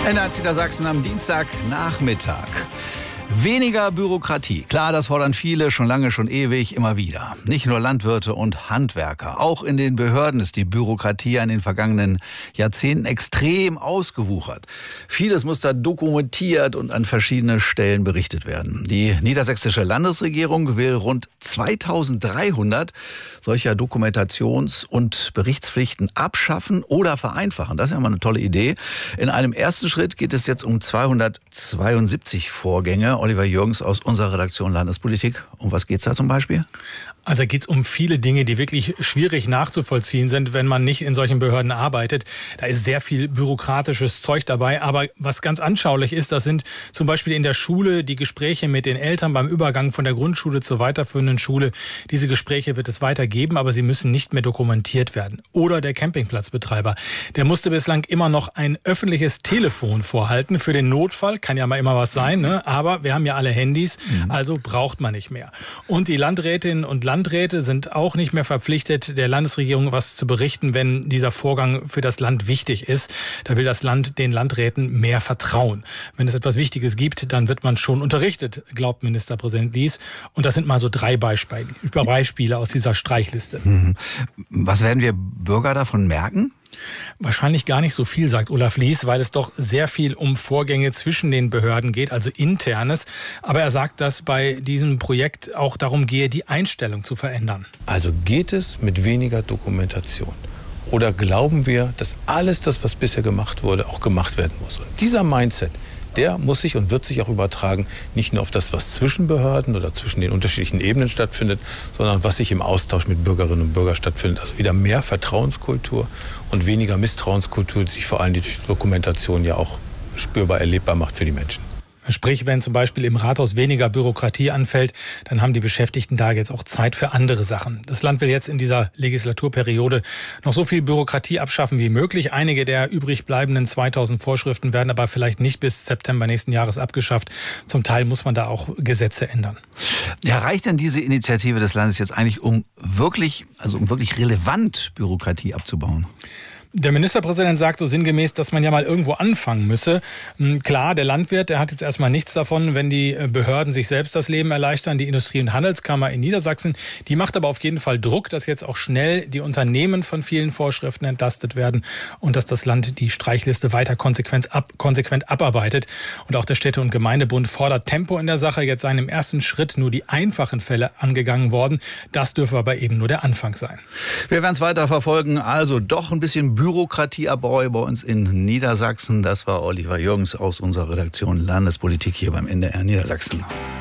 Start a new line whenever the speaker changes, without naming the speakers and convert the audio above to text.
NDR Niedersachsen am Dienstagnachmittag. Weniger Bürokratie. Klar, das fordern viele schon lange, schon ewig, immer wieder. Nicht nur Landwirte und Handwerker. Auch in den Behörden ist die Bürokratie in den vergangenen Jahrzehnten extrem ausgewuchert. Vieles muss da dokumentiert und an verschiedene Stellen berichtet werden. Die niedersächsische Landesregierung will rund 2300 solcher Dokumentations- und Berichtspflichten abschaffen oder vereinfachen. Das ist ja mal eine tolle Idee. In einem ersten Schritt geht es jetzt um 272 Vorgänge. Oliver Jürgens aus unserer Redaktion Landespolitik. Um was geht's da zum Beispiel?
Also da geht es um viele Dinge, die wirklich schwierig nachzuvollziehen sind, wenn man nicht in solchen Behörden arbeitet. Da ist sehr viel bürokratisches Zeug dabei. Aber was ganz anschaulich ist, das sind zum Beispiel in der Schule die Gespräche mit den Eltern beim Übergang von der Grundschule zur weiterführenden Schule. Diese Gespräche wird es weitergeben, aber sie müssen nicht mehr dokumentiert werden. Oder der Campingplatzbetreiber. Der musste bislang immer noch ein öffentliches Telefon vorhalten für den Notfall. Kann ja mal immer was sein, ne? Aber wir haben ja alle Handys, also braucht man nicht mehr. Und die Landrätinnen und Landräte sind auch nicht mehr verpflichtet, der Landesregierung was zu berichten, wenn dieser Vorgang für das Land wichtig ist. Da will das Land den Landräten mehr vertrauen. Wenn es etwas Wichtiges gibt, dann wird man schon unterrichtet, glaubt Ministerpräsident Lies. Und das sind mal so 3 Beispiele aus dieser Streichliste.
Was werden wir Bürger davon merken?
Wahrscheinlich gar nicht so viel, sagt Olaf Lies, weil es doch sehr viel um Vorgänge zwischen den Behörden geht, also Internes. Aber er sagt, dass bei diesem Projekt auch darum gehe, die Einstellung zu verändern.
Also geht es mit weniger Dokumentation? Oder glauben wir, dass alles das, was bisher gemacht wurde, auch gemacht werden muss? Und dieser Mindset, der muss sich und wird sich auch übertragen, nicht nur auf das, was zwischen Behörden oder zwischen den unterschiedlichen Ebenen stattfindet, sondern was sich im Austausch mit Bürgerinnen und Bürgern stattfindet. Also wieder mehr Vertrauenskultur und weniger Misstrauenskultur, die sich vor allem durch Dokumentation ja auch spürbar erlebbar macht für die Menschen.
Sprich, wenn zum Beispiel im Rathaus weniger Bürokratie anfällt, dann haben die Beschäftigten da jetzt auch Zeit für andere Sachen. Das Land will jetzt in dieser Legislaturperiode noch so viel Bürokratie abschaffen wie möglich. Einige der übrig bleibenden 2000 Vorschriften werden aber vielleicht nicht bis September nächsten Jahres abgeschafft. Zum Teil muss man da auch Gesetze ändern.
Ja, reicht denn diese Initiative des Landes jetzt eigentlich, um wirklich relevant Bürokratie abzubauen?
Der Ministerpräsident sagt so sinngemäß, dass man ja mal irgendwo anfangen müsse. Klar, der Landwirt, der hat jetzt erstmal nichts davon, wenn die Behörden sich selbst das Leben erleichtern. Die Industrie- und Handelskammer in Niedersachsen, die macht aber auf jeden Fall Druck, dass jetzt auch schnell die Unternehmen von vielen Vorschriften entlastet werden und dass das Land die Streichliste weiter konsequent abarbeitet. Und auch der Städte- und Gemeindebund fordert Tempo in der Sache. Jetzt seien im ersten Schritt nur die einfachen Fälle angegangen worden. Das dürfe aber eben nur der Anfang sein.
Wir werden es weiter verfolgen. Also doch ein bisschen Bürokratieabbau bei uns in Niedersachsen. Das war Oliver Jürgens aus unserer Redaktion Landespolitik hier beim NDR Niedersachsen.